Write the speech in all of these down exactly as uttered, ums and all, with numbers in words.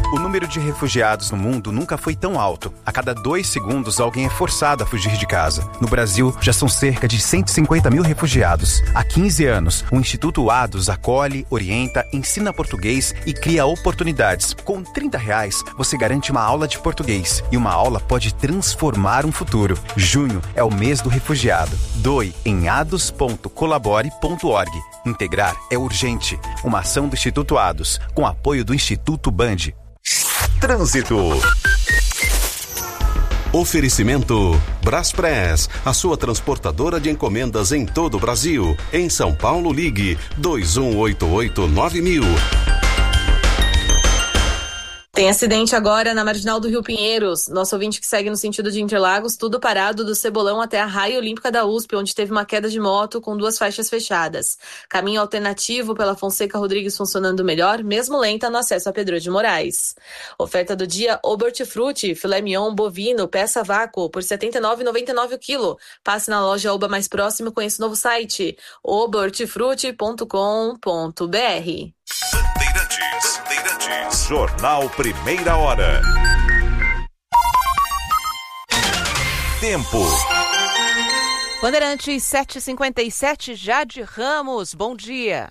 O número de refugiados no mundo nunca foi tão alto. A cada dois segundos, alguém é forçado a fugir de casa. No Brasil, já são cerca de cento e cinquenta mil refugiados. Há quinze anos, o Instituto Ados acolhe, orienta, ensina português e cria oportunidades. Com trinta reais, você garante uma aula de português. E uma aula pode transformar um futuro. Junho é o mês do refugiado. Doe em ados ponto colabore ponto org. Integrar é urgente. Uma ação do Instituto Ados, com apoio do Instituto Band. Trânsito. Oferecimento Braspress, a sua transportadora de encomendas em todo o Brasil. Em São Paulo, ligue dois um oito oito nove mil. Tem acidente agora na Marginal do Rio Pinheiros. Nosso ouvinte que segue no sentido de Interlagos, tudo parado do Cebolão até a Raia Olímpica da U S P, onde teve uma queda de moto com duas faixas fechadas. Caminho alternativo pela Fonseca Rodrigues funcionando melhor, mesmo lenta no acesso a Pedro de Moraes. Oferta do dia, Obertifruti, filé mignon bovino, peça vácuo, por setenta e nove reais e noventa e nove centavos o quilo. Passe na loja Oba mais próximo e conheça o novo site, obertifruti ponto com ponto b r. Bandeirantes, Bandeirantes. Jornal Primeira Hora. Tempo. Bandeirantes sete e cinquenta e sete, Jade Ramos, bom dia.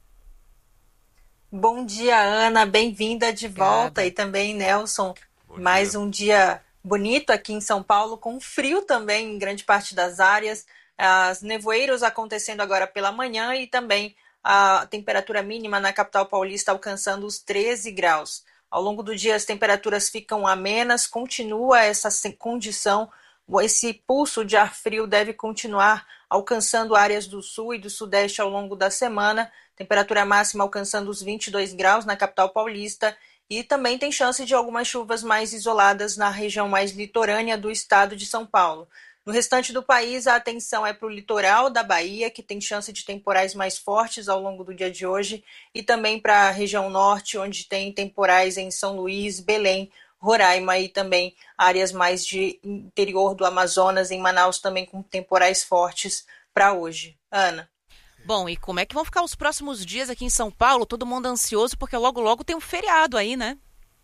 Bom dia, Ana, bem-vinda de volta. Obrigada. E também, Nelson, bom mais dia. Um dia bonito aqui em São Paulo, com frio também em grande parte das áreas. As nevoeiros acontecendo agora pela manhã e também a temperatura mínima na capital paulista alcançando os treze graus. Ao longo do dia as temperaturas ficam amenas, continua essa condição, esse pulso de ar frio deve continuar alcançando áreas do sul e do sudeste ao longo da semana, temperatura máxima alcançando os vinte e dois graus na capital paulista e também tem chance de algumas chuvas mais isoladas na região mais litorânea do estado de São Paulo. No restante do país, a atenção é para o litoral da Bahia, que tem chance de temporais mais fortes ao longo do dia de hoje, e também para a região norte, onde tem temporais em São Luís, Belém, Roraima e também áreas mais de interior do Amazonas, em Manaus também com temporais fortes para hoje. Ana. Bom, e como é que vão ficar os próximos dias aqui em São Paulo? Todo mundo ansioso, porque logo logo tem um feriado aí, né?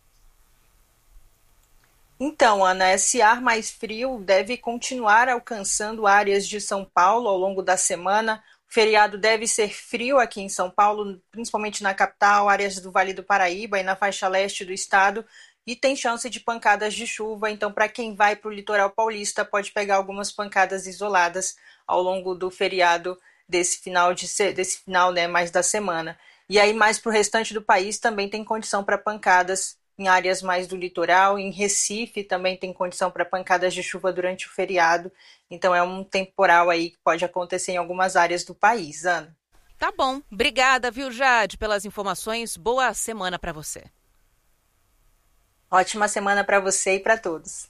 Então, Ana, esse ar mais frio deve continuar alcançando áreas de São Paulo ao longo da semana. O feriado deve ser frio aqui em São Paulo, principalmente na capital, áreas do Vale do Paraíba e na faixa leste do estado, e tem chance de pancadas de chuva. Então, para quem vai para o litoral paulista, pode pegar algumas pancadas isoladas ao longo do feriado desse final, de, desse final né, mais da semana. E aí, mais para o restante do país, também tem condição para pancadas em áreas mais do litoral, em Recife também tem condição para pancadas de chuva durante o feriado, então é um temporal aí que pode acontecer em algumas áreas do país, Ana. Tá bom, obrigada, viu, Jade, pelas informações, boa semana para você. Ótima semana para você e para todos.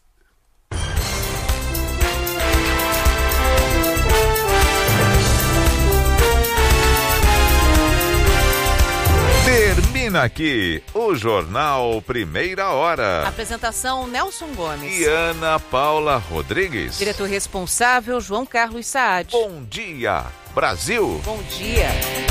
Termina aqui o Jornal Primeira Hora. Apresentação Nelson Gomes e Ana Paula Rodrigues. Diretor responsável João Carlos Saad. Bom dia, Brasil. Bom dia.